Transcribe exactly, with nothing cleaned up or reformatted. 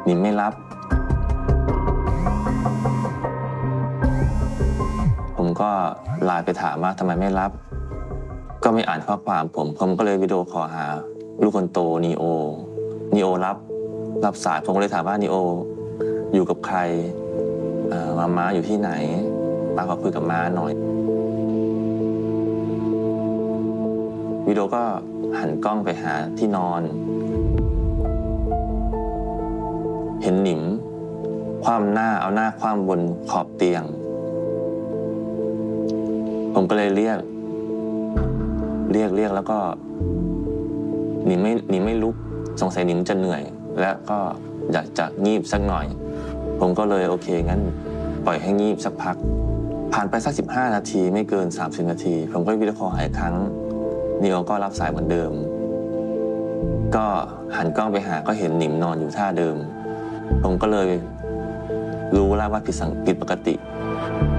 หนิมไม่รับผมก็ไลน์ไปถามว่าทำไมไม่รับก็ไม่อ่านข้อความผมผมก็เลยวิดีโอคอลหาลูกคนโตนีโอนีโอรับรับสายผมก็เลยถามว่านีโออยู่กับใครมาม้าอยู่ที่ไหนป้าขอคุยกับม้าหน่อยวิดีโอก็หันกล้องไปหาที่นอนเห็นหนิมคว่ำหน้าเอาหน้าคว่ำบนขอบเตียงผมก็เลยเรียกเรียกเรียกแล้วก็หนิมไม่หนิมไม่ลุกสงสัยหนิมจะเหนื่อยและก็อยากจะงีบสักหน่อยผมก็เลยโอเคงั้นปล่อยให้งีบสักพักผ่านไปสักสิบห้านาทีไม่เกินสามสิบนาทีผมก็วิดีโอคอลหาอีกครั้งนีโอก็รับสายเหมือนเดิมก็หันกล้องไปหาก็เห็นหนิมนอนอยู่ท่าเดิมผมก็เลยรู้แล้วว่าผิดสังผิดปกติ